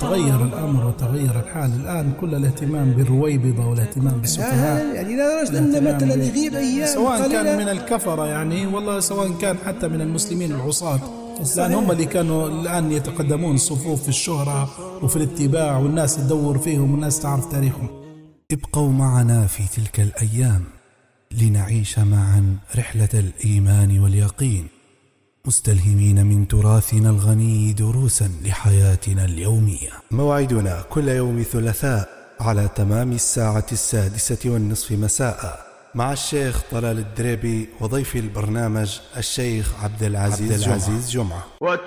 تغير الأمر وتغير الحال الآن، كل الاهتمام بالرويبضة والاهتمام بالسفهاء، يعني لا درجة أن مثلا يغيب أيام سواء كان من الكفرة يعني والله، سواء كان حتى من المسلمين العصاة، لأن هم اللي كانوا الآن يتقدمون صفوف في الشهرة وفي الاتباع، والناس تدور فيهم والناس تعرف تاريخهم. ابقوا معنا في تلك الأيام لنعيش معا رحلة الإيمان واليقين، مستلهمين من تراثنا الغني دروسا لحياتنا اليومية. موعدنا كل يوم ثلاثاء على تمام 6:30 مساء مع الشيخ طلال الدريبي وضيف البرنامج الشيخ عبد العزيز جمعة.